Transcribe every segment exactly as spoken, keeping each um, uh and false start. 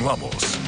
Continuamos.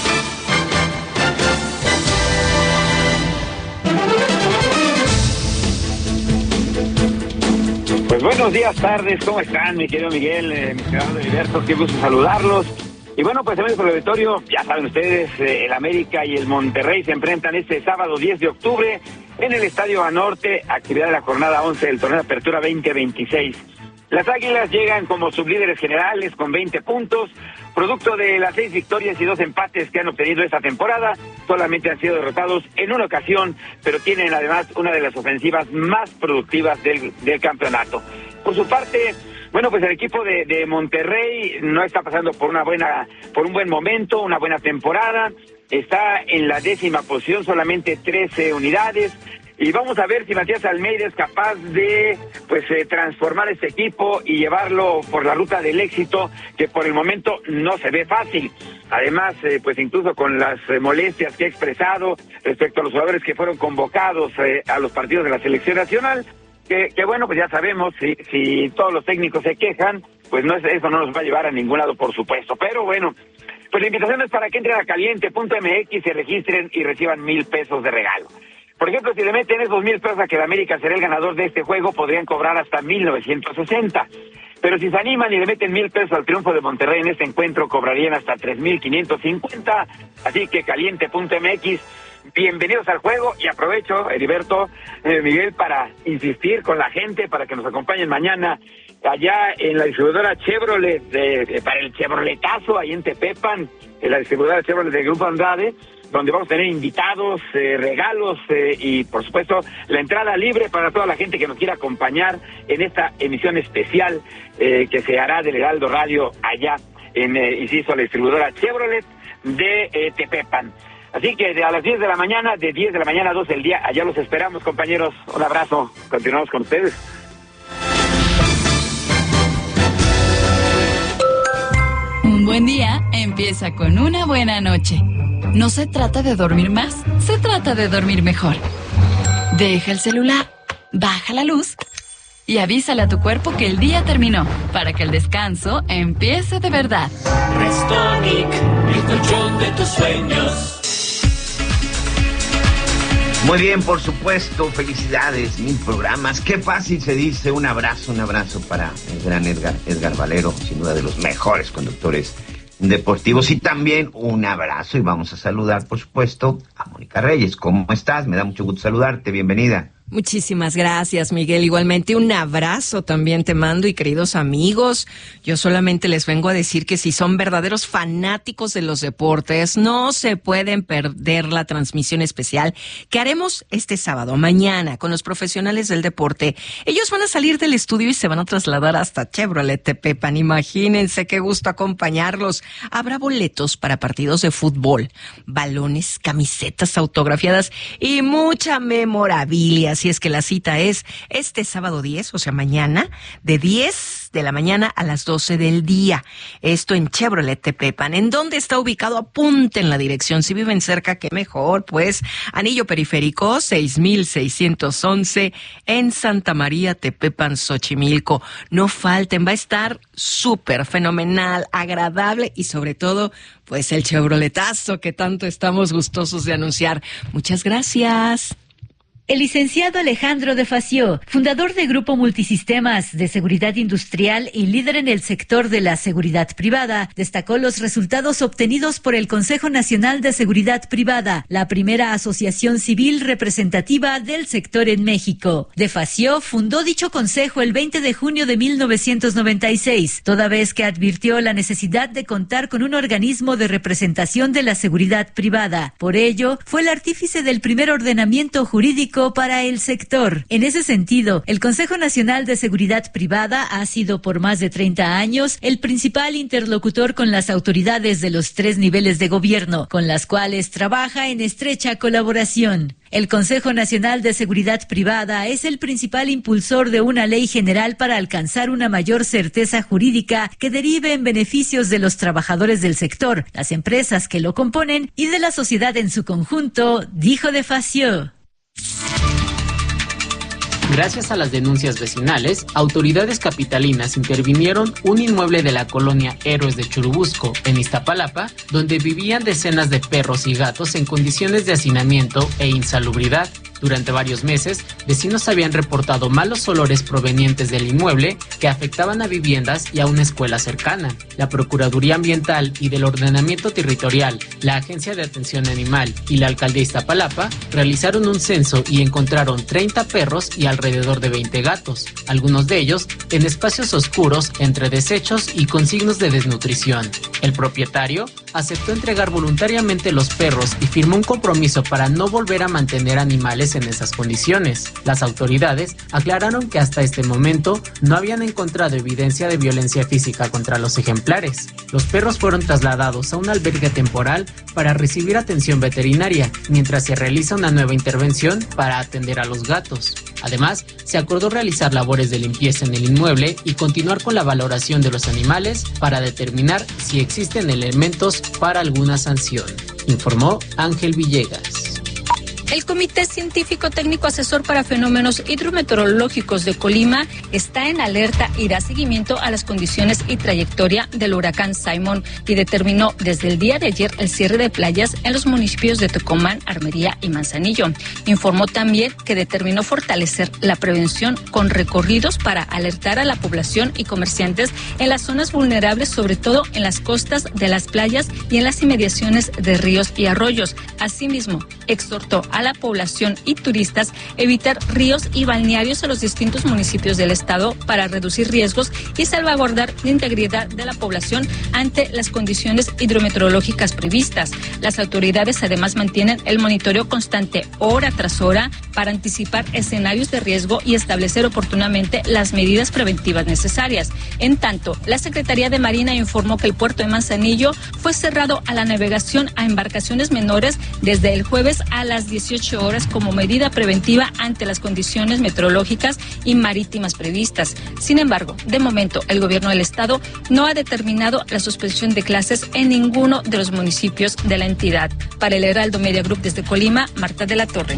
Pues buenos días, tardes, ¿cómo están, mi querido Miguel, eh, mi querido Heriberto? Qué gusto saludarlos. Y bueno, pues amigos del auditorio, ya saben ustedes, eh, el América y el Monterrey se enfrentan este sábado diez de octubre en el Estadio Banorte, actividad de la jornada once del torneo de apertura veinte veintiséis. Las Águilas llegan como sublíderes generales con veinte puntos, producto de las seis victorias y dos empates que han obtenido esta temporada. Solamente han sido derrotados en una ocasión, pero tienen además una de las ofensivas más productivas del, del campeonato. Por su parte, bueno, pues el equipo de, de Monterrey no está pasando por una buena, por un buen momento, una buena temporada. Está en la décima posición, solamente trece unidades. Y vamos a ver si Matías Almeida es capaz de pues eh, transformar este equipo y llevarlo por la ruta del éxito, que por el momento no se ve fácil. Además, eh, pues incluso con las eh, molestias que ha expresado respecto a los jugadores que fueron convocados eh, a los partidos de la selección nacional, que, que bueno, pues ya sabemos, si, si todos los técnicos se quejan, pues no es, eso no nos va a llevar a ningún lado, por supuesto. Pero bueno, pues la invitación es para que entren a caliente punto m x, se registren y reciban mil pesos de regalo. Por ejemplo, si le meten esos mil pesos a que el América será el ganador de este juego, podrían cobrar hasta mil novecientos sesenta. Pero si se animan y le meten mil pesos al triunfo de Monterrey en este encuentro, cobrarían hasta tres mil quinientos cincuenta. Así que caliente punto m x, bienvenidos al juego. Y aprovecho, Heriberto, eh, Miguel, para insistir con la gente, para que nos acompañen mañana allá en la distribuidora Chevrolet, de, para el Chevroletazo, ahí en Tepepan, en la distribuidora Chevrolet del Grupo Andrade, donde vamos a tener invitados, eh, regalos eh, y, por supuesto, la entrada libre para toda la gente que nos quiera acompañar en esta emisión especial eh, que se hará del Heraldo Radio allá en, eh, insisto, la distribuidora Chevrolet de eh, Tepepan. Así que de a las diez de la mañana, de diez de la mañana a doce del día, allá los esperamos, compañeros. Un abrazo. Continuamos con ustedes. Un buen día empieza con una buena noche. No se trata de dormir más, se trata de dormir mejor. Deja el celular, baja la luz y avísale a tu cuerpo que el día terminó, para que el descanso empiece de verdad. Restonic, el colchón de tus sueños. Muy bien, por supuesto, felicidades, mil programas. Qué fácil se dice. Un abrazo, un abrazo para el gran Edgar, Edgar Valero, sin duda de los mejores conductores deportivos. Y también un abrazo, y vamos a saludar, por supuesto, a Mónica Reyes. ¿Cómo estás? Me da mucho gusto saludarte. Bienvenida. Muchísimas gracias, Miguel. Igualmente un abrazo también te mando, y queridos amigos, yo solamente les vengo a decir que si son verdaderos fanáticos de los deportes, no se pueden perder la transmisión especial que haremos este sábado, mañana, con los profesionales del deporte. Ellos van a salir del estudio y se van a trasladar hasta Chevrolet Tepepan. Imagínense qué gusto acompañarlos. Habrá boletos para partidos de fútbol, balones, camisetas autografiadas y mucha memorabilia. Así es que la cita es este sábado diez, o sea, mañana, de diez de la mañana a las doce del día. Esto en Chevrolet Tepepan. ¿En dónde está ubicado? Apunten la dirección. Si viven cerca, qué mejor, pues. Anillo Periférico, seis mil seiscientos once, en Santa María, Tepepan, Xochimilco. No falten, va a estar súper fenomenal, agradable y sobre todo, pues el Chevroletazo que tanto estamos gustosos de anunciar. Muchas gracias. El licenciado Alejandro de Facio, fundador de Grupo Multisistemas de Seguridad Industrial y líder en el sector de la seguridad privada, destacó los resultados obtenidos por el Consejo Nacional de Seguridad Privada, la primera asociación civil representativa del sector en México. De Facio fundó dicho consejo el veinte de junio de mil novecientos noventa y seis, toda vez que advirtió la necesidad de contar con un organismo de representación de la seguridad privada. Por ello, fue el artífice del primer ordenamiento jurídico para el sector. En ese sentido, el Consejo Nacional de Seguridad Privada ha sido por más de treinta años el principal interlocutor con las autoridades de los tres niveles de gobierno, con las cuales trabaja en estrecha colaboración. El Consejo Nacional de Seguridad Privada es el principal impulsor de una ley general para alcanzar una mayor certeza jurídica que derive en beneficios de los trabajadores del sector, las empresas que lo componen y de la sociedad en su conjunto, dijo de Facio. Gracias a las denuncias vecinales, autoridades capitalinas intervinieron un inmueble de la colonia Héroes de Churubusco, en Iztapalapa, donde vivían decenas de perros y gatos en condiciones de hacinamiento e insalubridad. Durante varios meses, vecinos habían reportado malos olores provenientes del inmueble que afectaban a viviendas y a una escuela cercana. La Procuraduría Ambiental y del Ordenamiento Territorial, la Agencia de Atención Animal y la Alcaldía Iztapalapa realizaron un censo y encontraron treinta perros y alrededor de veinte gatos, algunos de ellos en espacios oscuros entre desechos y con signos de desnutrición. El propietario aceptó entregar voluntariamente los perros y firmó un compromiso para no volver a mantener animales en esas condiciones. Las autoridades aclararon que hasta este momento no habían encontrado evidencia de violencia física contra los ejemplares. Los perros fueron trasladados a un albergue temporal para recibir atención veterinaria, mientras se realiza una nueva intervención para atender a los gatos. Además, se acordó realizar labores de limpieza en el inmueble y continuar con la valoración de los animales para determinar si existen elementos para alguna sanción, informó Ángel Villegas. El Comité Científico Técnico Asesor para Fenómenos Hidrometeorológicos de Colima está en alerta y da seguimiento a las condiciones y trayectoria del huracán Simón y determinó desde el día de ayer el cierre de playas en los municipios de Tecomán, Armería y Manzanillo. Informó también que determinó fortalecer la prevención con recorridos para alertar a la población y comerciantes en las zonas vulnerables, sobre todo en las costas de las playas y en las inmediaciones de ríos y arroyos. Asimismo, exhortó a la población y turistas evitar ríos y balnearios en los distintos municipios del estado para reducir riesgos y salvaguardar la integridad de la población ante las condiciones hidrometeorológicas previstas. Las autoridades además mantienen el monitoreo constante hora tras hora para anticipar escenarios de riesgo y establecer oportunamente las medidas preventivas necesarias. En tanto, la Secretaría de Marina informó que el puerto de Manzanillo fue cerrado a la navegación a embarcaciones menores desde el jueves a las dieciocho horas como medida preventiva ante las condiciones meteorológicas y marítimas previstas. Sin embargo, de momento, el gobierno del estado no ha determinado la suspensión de clases en ninguno de los municipios de la entidad. Para el Heraldo Media Group desde Colima, Marta de la Torre.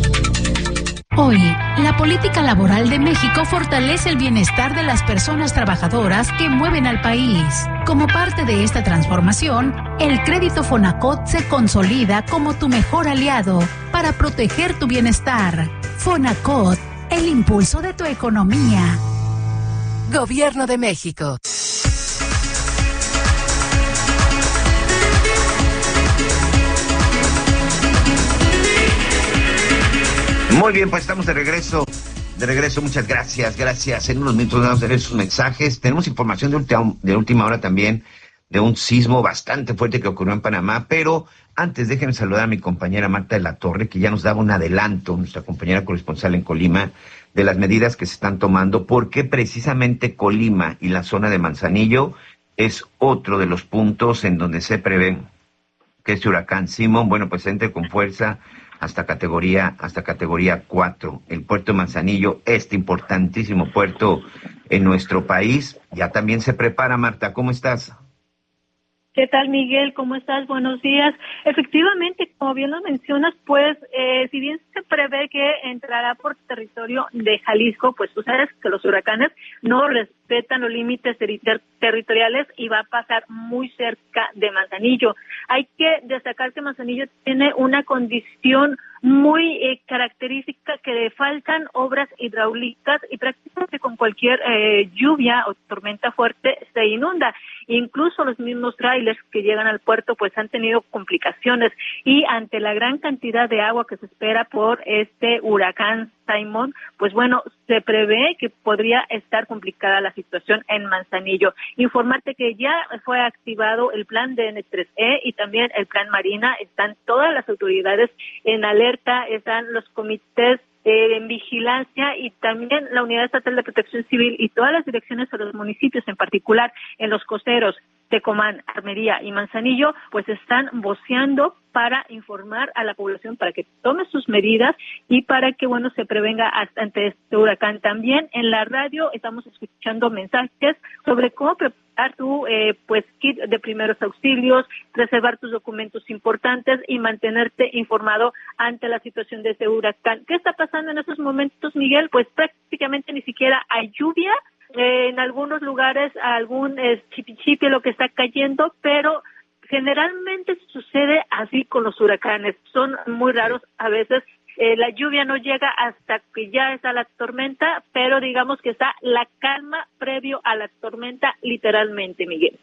Hoy, la política laboral de México fortalece el bienestar de las personas trabajadoras que mueven al país. Como parte de esta transformación, el crédito Fonacot se consolida como tu mejor aliado para proteger tu bienestar. Fonacot, el impulso de tu economía. Gobierno de México. Muy bien, pues estamos de regreso. De regreso, muchas gracias, gracias. En unos minutos vamos a leer sus mensajes. Tenemos información de última, de última hora también de un sismo bastante fuerte que ocurrió en Panamá, pero antes déjenme saludar a mi compañera Marta de la Torre, que ya nos daba un adelanto, nuestra compañera corresponsal en Colima, de las medidas que se están tomando, porque precisamente Colima y la zona de Manzanillo es otro de los puntos en donde se prevé que este huracán Simón, bueno, pues entre con fuerza hasta categoría hasta categoría cuatro. El puerto de Manzanillo, este importantísimo puerto en nuestro país, ya también se prepara. Marta, ¿cómo estás? ¿Qué tal, Miguel? ¿Cómo estás? Buenos días. Efectivamente, como bien lo mencionas, pues eh, si bien se prevé que entrará por territorio de Jalisco, pues tú sabes que los huracanes no respetan los límites ter- territoriales y va a pasar muy cerca de Manzanillo. Hay que destacar que Manzanillo tiene una condición muy eh, característica, que le faltan obras hidráulicas y prácticamente con cualquier eh, lluvia o tormenta fuerte se inunda. Incluso los mismos trailers que llegan al puerto pues han tenido complicaciones, y ante la gran cantidad de agua que se espera por este huracán Simón, pues bueno, se prevé que podría estar complicada la situación en Manzanillo. Informarte que ya fue activado el plan de N tres E y también el plan Marina. Están todas las autoridades en alerta, están los comités Eh, en vigilancia, y también la Unidad Estatal de Protección Civil y todas las direcciones de los municipios, en particular en los costeros, Tecomán, Armería y Manzanillo, pues están voceando para informar a la población para que tome sus medidas y para que, bueno, se prevenga hasta ante este huracán. También en la radio estamos escuchando mensajes sobre cómo pre- tu eh, pues kit de primeros auxilios, reservar tus documentos importantes y mantenerte informado ante la situación de ese huracán. ¿Qué está pasando en esos momentos, Miguel? Pues prácticamente ni siquiera hay lluvia, eh, en algunos lugares algún eh, chipichipi lo que está cayendo, pero generalmente sucede así con los huracanes, son muy raros a veces. Eh, la lluvia no llega hasta que ya está la tormenta, pero digamos que está la calma previo a la tormenta, literalmente, Miguel.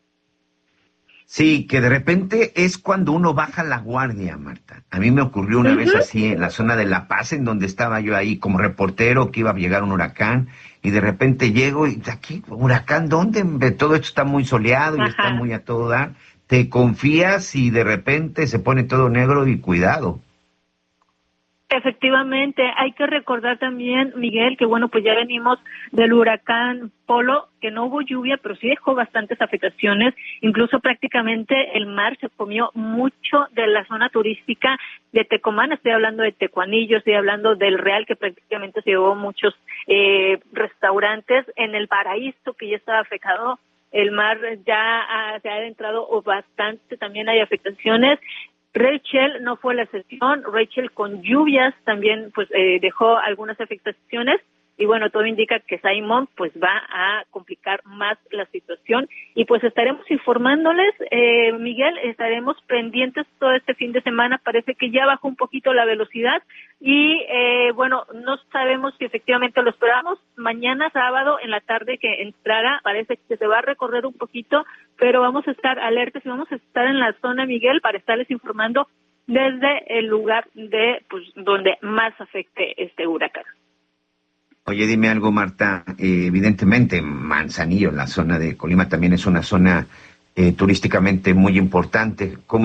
Sí, que de repente es cuando uno baja la guardia, Marta. A mí me ocurrió una uh-huh. vez así en la zona de La Paz, en donde estaba yo ahí como reportero, que iba a llegar un huracán, y de repente llego y aquí, ¿huracán dónde? Todo esto está muy soleado y Ajá. está muy a todo dar. Te confías y de repente se pone todo negro y cuidado. Efectivamente, hay que recordar también, Miguel, que bueno, pues ya venimos del huracán Polo, que no hubo lluvia, pero sí dejó bastantes afectaciones, incluso prácticamente el mar se comió mucho de la zona turística de Tecomán, estoy hablando de Tecuanillo, estoy hablando del Real, que prácticamente se llevó muchos eh, restaurantes, en el Paraíso, que ya estaba afectado, el mar ya ha, se ha adentrado o bastante, también hay afectaciones. Rachel no fue la excepción, Rachel con lluvias también pues eh, dejó algunas afectaciones y bueno, todo indica que Simon pues va a complicar más la situación y pues estaremos informándoles, eh, Miguel, estaremos pendientes todo este fin de semana, parece que ya bajó un poquito la velocidad y eh, bueno, no sabemos si efectivamente lo esperamos, mañana sábado en la tarde que entrara, parece que se va a recorrer un poquito, pero vamos a estar alertas y vamos a estar en la zona, Miguel, para estarles informando desde el lugar de pues donde más afecte este huracán. Oye, dime algo, Marta. Eh, evidentemente, Manzanillo, la zona de Colima, también es una zona eh, turísticamente muy importante. ¿Cómo